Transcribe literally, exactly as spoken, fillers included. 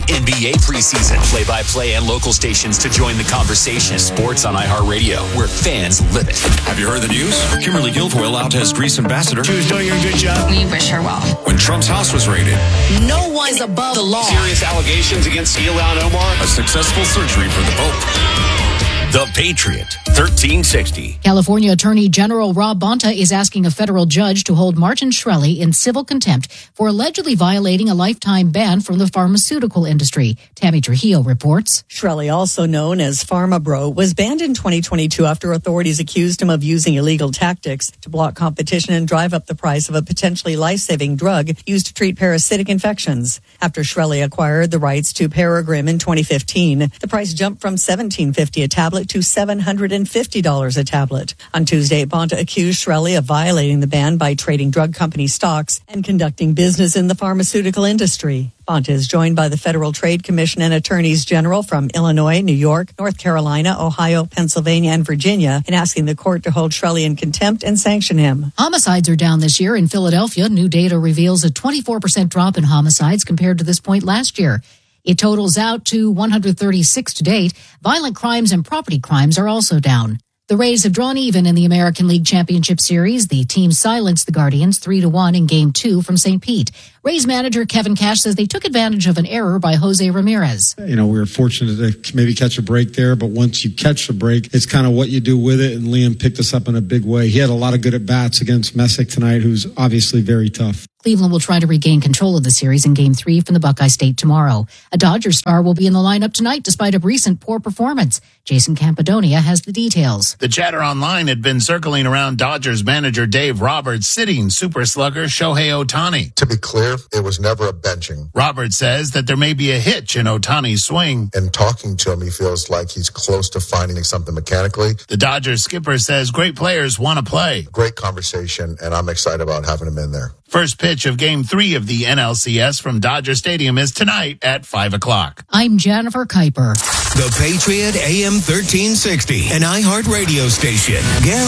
N B A preseason. Play-by-play and local stations to join the conversation. Sports on iHeartRadio, where fans live it. Have you heard the news? Kimberly Guilfoyle out as Greece ambassador. She was doing a good job. We wish her well. When Trump's house was raided. No one's above the law. Serious allegations against Ilhan Omar. A successful surgery for the Pope. The Patriot, thirteen sixty. California Attorney General Rob Bonta is asking a federal judge to hold Martin Shkreli in civil contempt for allegedly violating a lifetime ban from the pharmaceutical industry. Tammy Trujillo reports. Shkreli, also known as Pharma Bro, was banned in twenty twenty-two after authorities accused him of using illegal tactics to block competition and drive up the price of a potentially life-saving drug used to treat parasitic infections. After Shkreli acquired the rights to Paragrim in twenty fifteen, the price jumped from seventeen fifty a tablet to seven hundred fifty dollars a tablet. On Tuesday, Bonta accused Shkreli of violating the ban by trading drug company stocks and conducting business in the pharmaceutical industry. Bonta is joined by the Federal Trade Commission and attorneys general from Illinois, New York, North Carolina, Ohio, Pennsylvania, and Virginia in asking the court to hold Shkreli in contempt and sanction him. Homicides are down this year in Philadelphia. New data reveals a twenty-four percent drop in homicides compared to this point last year. It totals out to one hundred thirty-six to date. Violent crimes and property crimes are also down. The Rays have drawn even in the American League Championship Series. The team silenced the Guardians three to one in Game two from Saint Pete. Rays manager Kevin Cash says they took advantage of an error by Jose Ramirez. You know, we were fortunate to maybe catch a break there, but once you catch a break, it's kind of what you do with it, and Liam picked us up in a big way. He had a lot of good at-bats against Messick tonight, who's obviously very tough. Cleveland will try to regain control of the series in Game three from the Buckeye State tomorrow. A Dodgers star will be in the lineup tonight despite a recent poor performance. Jason Campadonia has the details. The chatter online had been circling around Dodgers manager Dave Roberts sitting super slugger Shohei Ohtani. To be clear, it was never a benching. Roberts says that there may be a hitch in Ohtani's swing. In talking to him, he feels like he's close to finding something mechanically. The Dodgers skipper says great players want to play. Great conversation, and I'm excited about having him in there. First pitch of Game three of the N L C S from Dodger Stadium is tonight at five o'clock. I'm Jennifer Kuiper. The Patriot A M thirteen sixty, an iHeart radio station.